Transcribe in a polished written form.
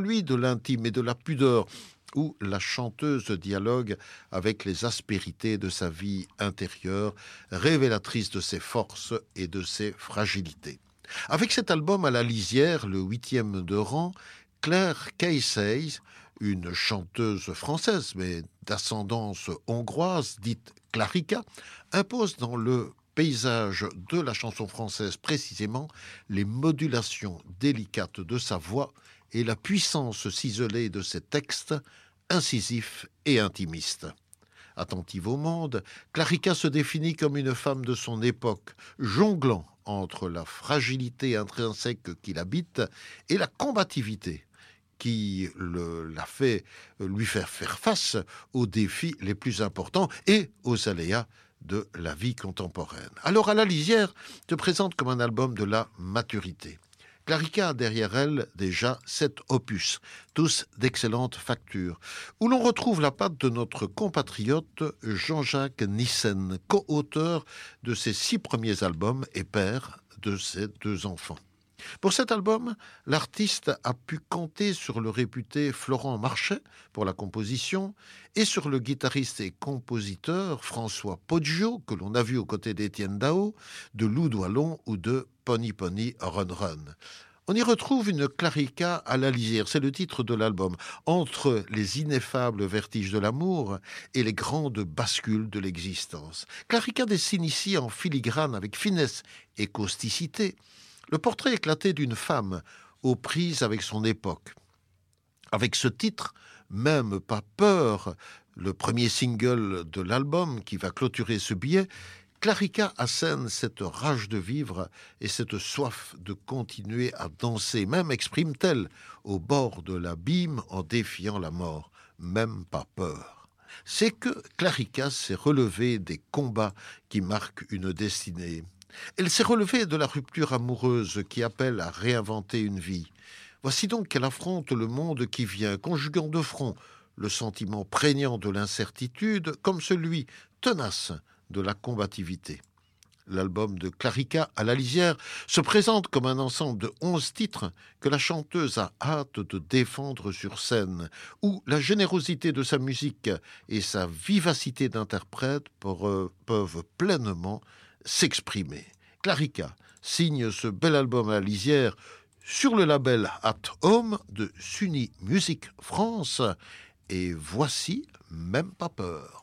celui de l'intime et de la pudeur, où la chanteuse dialogue avec les aspérités de sa vie intérieure, révélatrice de ses forces et de ses fragilités. Avec cet album à la lisière, le 8e de rang, Claire Casey, une chanteuse française mais d'ascendance hongroise, dite Klarica, impose dans le paysage de la chanson française précisément les modulations délicates de sa voix et la puissance ciselée de ses textes, incisifs et intimistes. Attentive au monde, Klarica se définit comme une femme de son époque, jonglant entre la fragilité intrinsèque qui l'habite et la combativité qui l'a fait lui faire face aux défis les plus importants et aux aléas de la vie contemporaine. Alors, à la lisière te présente comme un album de la maturité. Klarica a derrière elle déjà 7 opus, tous d'excellente facture, où l'on retrouve la patte de notre compatriote Jean-Jacques Nissen, co-auteur de ses 6 premiers albums et père de ses 2 enfants. Pour cet album, l'artiste a pu compter sur le réputé Florent Marchais pour la composition et sur le guitariste et compositeur François Poggio, que l'on a vu aux côtés d'Étienne Dao, de Lou Doillon ou de Pony Pony Run Run. On y retrouve une Klarica à la lisière, c'est le titre de l'album, entre les ineffables vertiges de l'amour et les grandes bascules de l'existence. Klarica dessine ici en filigrane avec finesse et causticité le portrait éclaté d'une femme aux prises avec son époque. Avec ce titre, Même pas peur, le premier single de l'album qui va clôturer ce billet, Klarica assène cette rage de vivre et cette soif de continuer à danser, même exprime-t-elle au bord de l'abîme en défiant la mort. Même pas peur. C'est que Klarica s'est relevée des combats qui marquent une destinée. Elle s'est relevée de la rupture amoureuse qui appelle à réinventer une vie. Voici donc qu'elle affronte le monde qui vient, conjuguant de front le sentiment prégnant de l'incertitude comme celui tenace de la combativité. L'album de Klarica à la lisière se présente comme un ensemble de 11 titres que la chanteuse a hâte de défendre sur scène, où la générosité de sa musique et sa vivacité d'interprète peuvent pleinement s'exprimer. Klarica signe ce bel album à la lisière sur le label At Home de Suni Music France et voici Même pas peur.